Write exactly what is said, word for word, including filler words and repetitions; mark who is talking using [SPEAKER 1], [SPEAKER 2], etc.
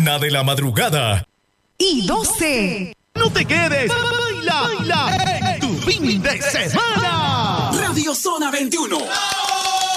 [SPEAKER 1] Una de la madrugada.
[SPEAKER 2] Y doce.
[SPEAKER 3] No te quedes. Baila, baila. Tu fin de semana.
[SPEAKER 4] Radio Zona veintiuno.